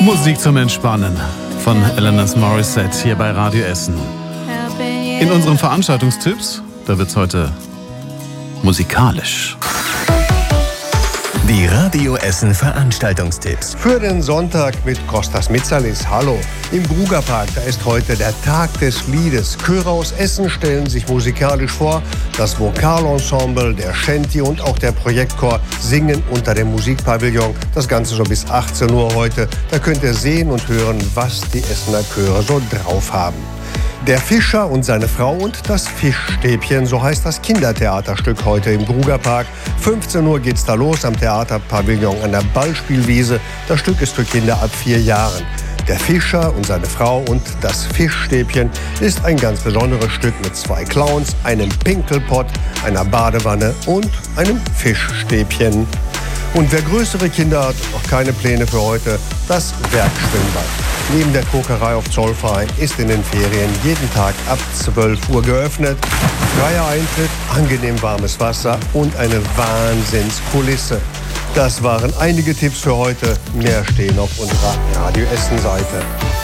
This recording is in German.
Musik zum Entspannen von Alanis Morissette hier bei Radio Essen. In unseren Veranstaltungstipps, da wird's heute musikalisch. Die Radio Essen Veranstaltungstipps. Für den Sonntag mit Kostas Mitsalis. Hallo. Im Grugerpark, da ist heute der Tag des Liedes. Chöre aus Essen stellen sich musikalisch vor. Das Vokalensemble, der Shanty und auch der Projektchor singen unter dem Musikpavillon. Das Ganze so bis 18 Uhr heute. Da könnt ihr sehen und hören, was die Essener Chöre so drauf haben. Der Fischer und seine Frau und das Fischstäbchen, so heißt das Kindertheaterstück heute im Grugerpark. 15 Uhr geht's da los am Theaterpavillon an der Ballspielwiese. Das Stück ist für Kinder ab 4 Jahren. Der Fischer und seine Frau und das Fischstäbchen ist ein ganz besonderes Stück mit 2 Clowns, einem Pinkelpott, einer Badewanne und einem Fischstäbchen. Und wer größere Kinder hat und noch keine Pläne für heute, das Werkschwimmbad. Neben der Kokerei auf Zollverein ist in den Ferien jeden Tag ab 12 Uhr geöffnet. Freier Eintritt, angenehm warmes Wasser und eine Wahnsinnskulisse. Das waren einige Tipps für heute. Mehr stehen auf unserer Radio Essen Seite.